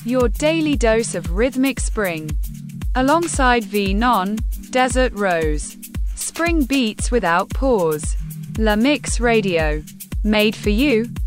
your daily dose of rhythmic spring. Alongside V-Non, Desert Rose. Spring beats without pause. La Mix Radio. Made for you,